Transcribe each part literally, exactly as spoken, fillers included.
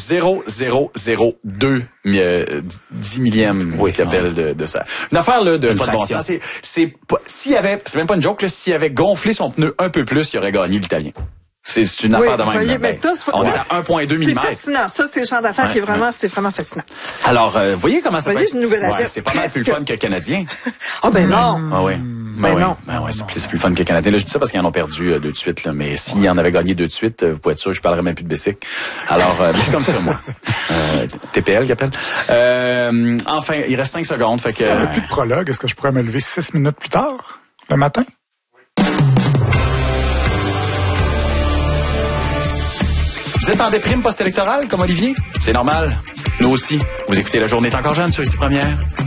zéro zéro zéro deux euh, dix millième oui, qui appelle de, de ça. Une affaire là de pas de bon sens. C'est, c'est s'il y avait, c'est même pas une joke là, s'il avait gonflé son pneu un peu plus, il aurait gagné l'Italien. C'est, c'est une affaire oui, de même. Voyez, mais ça, on est à un virgule deux millimètres. C'est fascinant. Ça, c'est le genre d'affaires ouais, qui est vraiment, ouais. c'est vraiment fascinant. Alors, euh, voyez comment ça voyez, peut être. Ouais, c'est pas mal plus le fun que le Canadien. Ah, oh, ben non. Ah oui. Ben ouais, non. Ben ouais, c'est plus, c'est plus fun que le Canadien. Là, je dis ça parce qu'ils en ont perdu euh, deux de suite, là. Mais s'ils en avaient gagné deux de suite, euh, vous pouvez être sûr que je parlerais même plus de Bessic. Alors, euh, je suis comme ça, moi. Euh, T P L qui appelle. Euh, enfin, il reste cinq secondes. Fait que. S'il n'y avait plus de prologue, est-ce que je pourrais me lever six minutes plus tard, le matin? Vous êtes en déprime post-électorale, comme Olivier? C'est normal. Nous aussi. Vous écoutez La Journée est encore jeune sur Ici Première.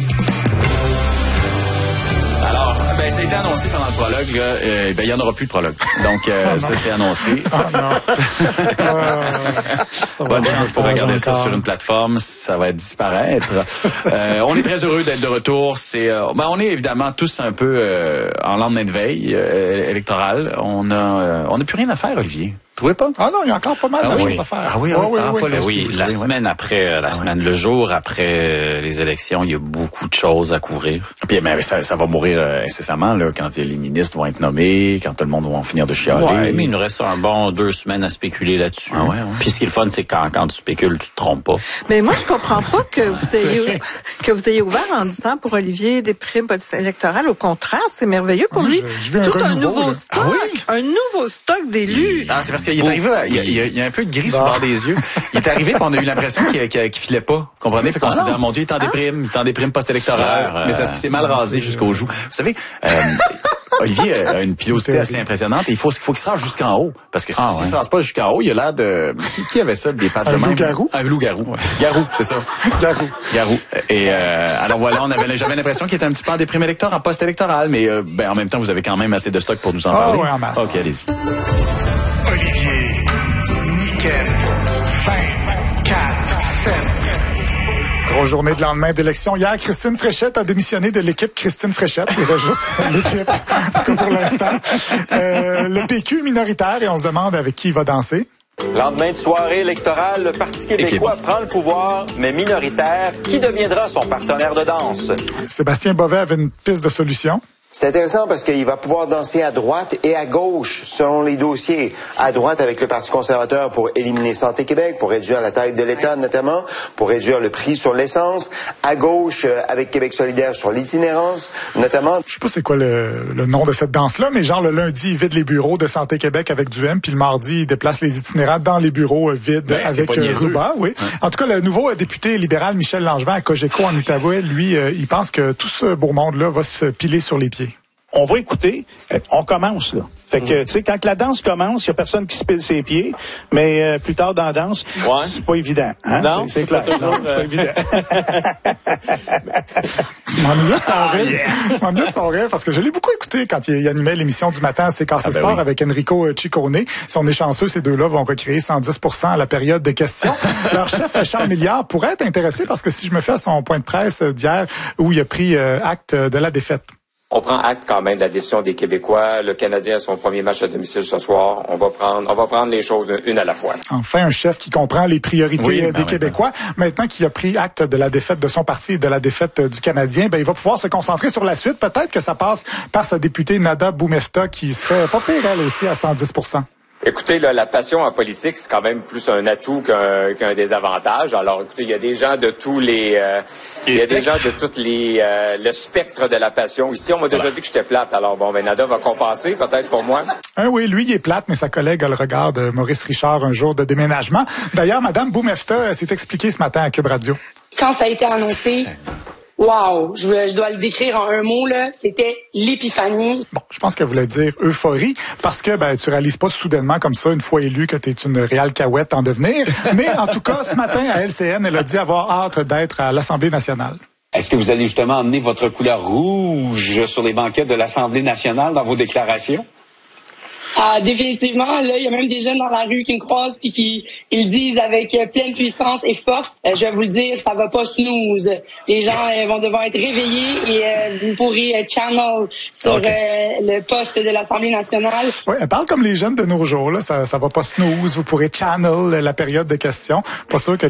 Alors, ben, ça a été annoncé pendant le prologue, là. Euh, ben, il n'y en aura plus de prologue. Donc, euh, oh ça, c'est annoncé. Oh non. euh, Bonne chance pour regarder ça sur une plateforme. Ça va disparaître. euh, on est très heureux d'être de retour. C'est, euh, ben, on est évidemment tous un peu euh, en lendemain de veille euh, électorale. On a, euh, on n'a plus rien à faire, Olivier. Vous trouvez pas? Ah non, il y a encore pas mal ah de oui. choses à faire. Ah oui, ah, oui, ah, oui, pas oui. oui, oui la oui. semaine après, la ah, semaine, oui. le jour après les élections, il y a beaucoup de choses à couvrir. Puis mais ça, ça va mourir euh, incessamment là, quand les ministres vont être nommés, quand tout le monde va finir de chialer. Ouais, mais il nous reste un bon deux semaines à spéculer là-dessus. Ah ouais, ouais. Puis ce qui est le fun, c'est quand, quand tu spécules, tu te trompes pas. Mais moi, je comprends pas que vous ayez que vous ayez ouvert en disant pour Olivier des primes électorales. Au contraire, c'est merveilleux pour oui, lui. Je, je Tout un, un nouveau là. stock, ah oui? un nouveau stock d'élus. Ah, c'est parce qu'il est arrivé, il y a, il y a, il y a un peu de gris sur le bord des yeux. Il est arrivé, puis on a eu l'impression qu'il, qu'il, qu'il filait pas. Comprenez? Fait qu'on ah s'est dit, ah, mon Dieu, il est en déprime, il est en déprime post-électorale. Ouais, mais c'est parce qu'il s'est mal rasé jusqu'au joue. Vous savez, euh, Olivier a une pilosité assez impressionnante et il faut, faut qu'il se rase jusqu'en haut. Parce que ah, s'il ouais. se rase pas jusqu'en haut, il a l'air de... Qui, qui avait ça, des pattes de main? Un loup-garou? Un loup-garou. Ouais. Garou, c'est ça. Garou. Garou. Et euh, alors voilà, on avait, j'avais l'impression qu'il était un petit peu en déprime électorale, en post-électoral, mais euh, ben, en même temps, vous avez quand même assez de stock pour nous en ah, parler. Ouais, en masse. OK, allez-y. Olivier, Niquette, vingt, quatre, sept. Grosse journée de lendemain d'élection. Hier, Christine Fréchette a démissionné de l'équipe Christine Fréchette. Il reste juste l'équipe, en tout cas pour l'instant. Euh, le P Q minoritaire et on se demande avec qui il va danser. Lendemain de soirée électorale, le Parti québécois prend le pouvoir, mais minoritaire. Qui deviendra son partenaire de danse? Sébastien Bovet avait une piste de solution. C'est intéressant parce qu'il va pouvoir danser à droite et à gauche selon les dossiers. À droite avec le Parti conservateur pour éliminer Santé Québec, pour réduire la taille de l'État notamment, pour réduire le prix sur l'essence. À gauche avec Québec solidaire sur l'itinérance notamment. Je sais pas c'est quoi le, le nom de cette danse-là, mais genre le lundi, il vide les bureaux de Santé Québec avec du M, puis le mardi, il déplace les itinérants dans les bureaux euh, vides ben, avec euh, Ruba. Oui. Ouais. En tout cas, le nouveau député libéral Michel Langevin à Cogeco en Outaouais, lui, euh, il pense que tout ce beau monde-là va se piler sur les pieds. On va écouter, on commence là. Fait que, tu sais, quand la danse commence, il y a personne qui se pile ses pieds, mais euh, plus tard dans la danse, ouais. c'est pas évident. Hein? Non, c'est, c'est clair. Toujours, non, c'est pas évident. Je m'ennuyais de son rire. Je m'ennuyais de son rire parce que je l'ai beaucoup écouté quand il animait l'émission du matin à C K C ah ben Sport oui. avec Enrico Ciccone. Si on est chanceux, ces deux-là vont recréer cent dix pour cent à la période de questions. Leur chef, Charles Milliard, pourrait être intéressé parce que si je me fais à son point de presse d'hier où il a pris euh, acte de la défaite. On prend acte quand même de la décision des Québécois. Le Canadien a son premier match à domicile ce soir. On va prendre, on va prendre les choses une à la fois. Enfin, un chef qui comprend les priorités oui, des ben Québécois. Oui, ben. Maintenant qu'il a pris acte de la défaite de son parti et de la défaite du Canadien, ben il va pouvoir se concentrer sur la suite. Peut-être que ça passe par sa députée Nada Boumefta qui serait pas pire elle aussi à cent dix pour cent. Écoutez, là, la passion en politique, c'est quand même plus un atout qu'un, qu'un désavantage. Alors, écoutez, il y a des gens de tous les... Euh, il y a des gens de toutes les... Euh, le spectre de la passion. Ici, on m'a déjà voilà. dit que j'étais plate. Alors, bon, ben, Nada va compenser, peut-être pour moi. Ah oui, lui, il est plate, mais sa collègue a le regard de Maurice Richard un jour de déménagement. D'ailleurs, Madame Boumefta s'est expliquée ce matin à Cube Radio. Quand ça a été annoncé... Wow, je, je dois le décrire en un mot, là. C'était l'épiphanie. Bon, je pense qu'elle voulait dire euphorie, parce que ben tu réalises pas soudainement comme ça, une fois élu, que tu es une réelle cahouette en devenir. Mais en tout cas, ce matin, à L C N, elle a dit avoir hâte d'être à l'Assemblée nationale. Est-ce que vous allez justement emmener votre couleur rouge sur les banquettes de l'Assemblée nationale dans vos déclarations? Ah, définitivement, là, il y a même des jeunes dans la rue qui me croisent puis qui ils disent avec euh, pleine puissance et force, euh, je vais vous le dire, ça va pas snooze. Les gens euh, vont devoir être réveillés et euh, vous pourrez euh, channel sur okay. euh, le poste de l'Assemblée nationale. Oui, elle parle comme les jeunes de nos jours, là, ça, ça va pas snooze, vous pourrez channel la période de questions. Pas sûr que